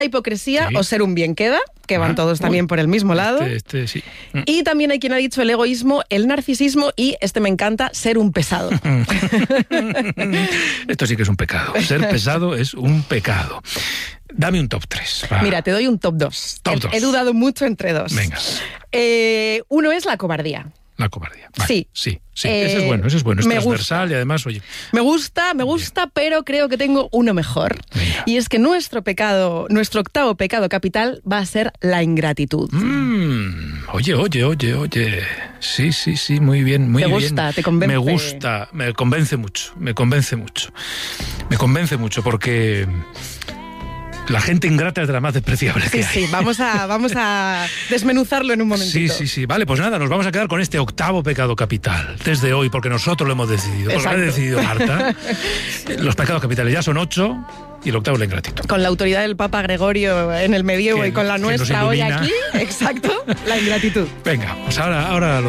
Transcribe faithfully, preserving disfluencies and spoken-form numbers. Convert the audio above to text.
hipocresía Sí. o ser un bien queda, que van Ah, todos uy. también por el mismo lado. Este, este sí. Y también hay quien ha dicho el egoísmo, el narcisismo y, este me encanta, ser un pesado. Esto sí que es un pecado. Ser pesado es un pecado. Dame un top tres. Mira, te doy un top dos. Top he, dos. he dudado mucho entre dos. Venga. Eh, uno es la cobardía. La cobardía. Vale. Sí. Sí, sí. Eh, ese es bueno, ese es bueno. Es me transversal gusta. y además, oye. Me gusta, me gusta, pero creo que tengo uno mejor. Venga. Y es que nuestro pecado, nuestro octavo pecado capital va a ser la ingratitud. Mm, oye, oye, oye, oye. Sí, sí, sí, muy bien, muy ¿Te bien. gusta? ¿Te convence? Me gusta, me convence mucho, me convence mucho. Me convence mucho porque la gente ingrata es de la más despreciable que Sí, hay. sí, vamos a, vamos a desmenuzarlo en un momentito. Sí, sí, sí. Vale, pues nada, nos vamos a quedar con este octavo pecado capital desde hoy, porque nosotros lo hemos decidido. Porque lo ha Exacto. decidido Marta. Los pecados capitales ya son ocho y el octavo es la ingratitud. Con la autoridad del Papa Gregorio en el medievo Que- y con la que nos nuestra hoy ilumina. aquí, exacto, la ingratitud. Venga, pues ahora, ahora lo